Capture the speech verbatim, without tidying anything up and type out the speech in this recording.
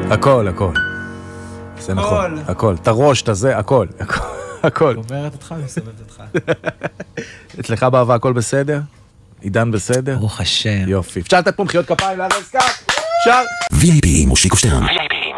הכל, הכל. זה נכון, הכל. את הראש, את הזה, הכל, הכל. אומרת אותך, מסובבת אותך. אצלך באהבה הכל בסדר? עידן בסדר? ברוך השם. יופי. אפשר לתת פה מחיאות כפיים לארז קאט? אפשר? וי איי פי מושיקו שטרן.